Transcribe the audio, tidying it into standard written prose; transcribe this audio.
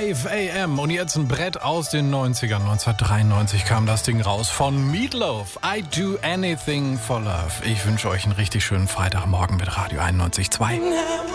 5 AM. Und jetzt ein Brett aus den 90ern. 1993 kam das Ding raus von Meatloaf. I do anything for love. Ich wünsche euch einen richtig schönen Freitagmorgen mit Radio 91.2.